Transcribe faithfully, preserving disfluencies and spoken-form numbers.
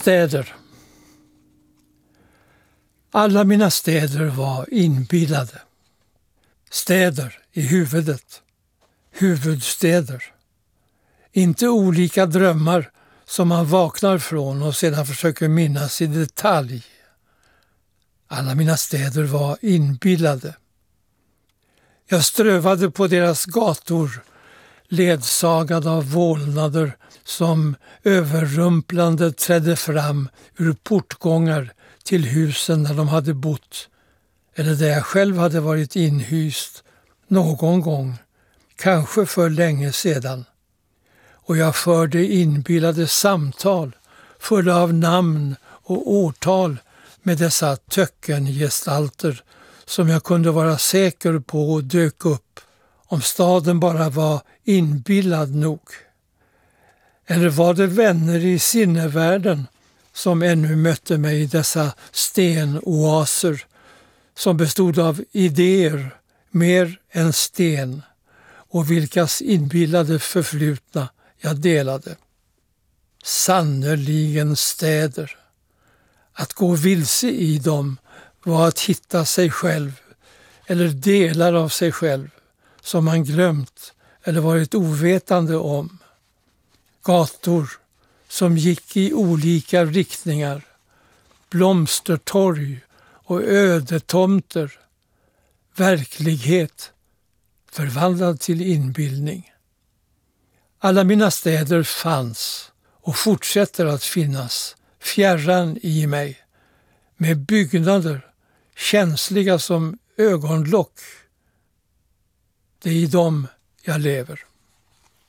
Städer. Alla mina städer var inbillade. Städer i huvudet. Huvudstäder. Inte olika drömmar som man vaknar från och sedan försöker minnas i detalj. Alla mina städer var inbillade. Jag strövade på deras gator, ledsagad av vålnader som överrumplande trädde fram ur portgångar till husen där de hade bott eller där jag själv hade varit inhyst någon gång, kanske för länge sedan. Och jag förde inbillade samtal fulla av namn och årtal med dessa töckengestalter som jag kunde vara säker på dök upp om staden bara var inbillad nog. Eller var det vänner i sinnevärlden som ännu mötte mig i dessa stenoaser som bestod av idéer mer än sten och vilkas inbillade förflutna jag delade. Sannerligen städer. Att gå vilse i dem var att hitta sig själv eller delar av sig själv som man glömt eller varit ovetande om. Gator som gick i olika riktningar, blomstertorg och ödetomter, verklighet förvandlad till inbildning. Alla mina städer fanns och fortsätter att finnas fjärran i mig, med byggnader känsliga som ögonlock. Det är i dem jag lever.